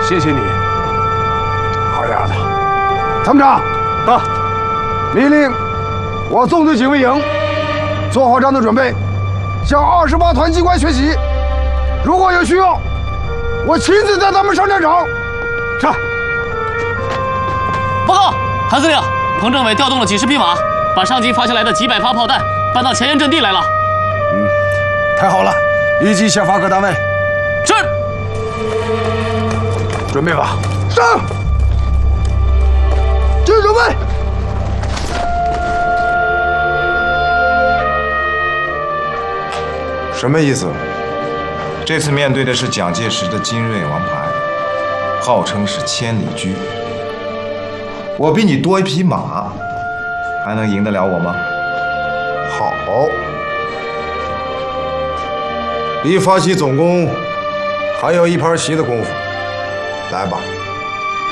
谢谢你。 好丫头，参谋长， 到， 命令我纵队警卫营做好战斗准备，向28团机关学习。如果有需要，我亲自带他们上战场。 是。 报告，谭司令，彭政委调动了几十匹马，把上级发下来的几百发炮弹搬到前沿阵地来了。 太好了，立即下发各单位。 是。 准备吧，上！军事准备。 什么意思？这次面对的是蒋介石的精锐王牌，号称是千里驹。我比你多一匹马，还能赢得了我吗？好，离发起总攻还有一盘棋的功夫，来吧。